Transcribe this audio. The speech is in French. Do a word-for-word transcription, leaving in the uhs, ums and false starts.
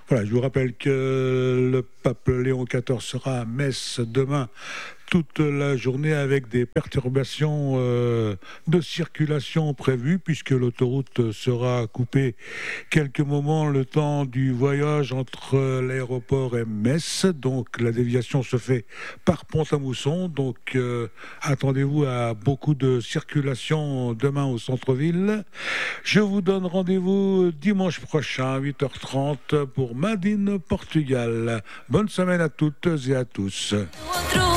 Voilà, je vous rappelle que le pape Léon quatorze sera à Metz demain toute la journée avec des perturbations euh, de circulation prévues puisque l'autoroute sera coupée quelques moments le temps du voyage entre l'aéroport et Metz. Donc la déviation se fait par Pont-à-Mousson. Donc euh, attendez-vous à beaucoup de circulation demain au centre-ville. Je vous donne rendez-vous dimanche prochain à huit heures trente pour Madine Portugal. Bonne semaine à toutes et à tous.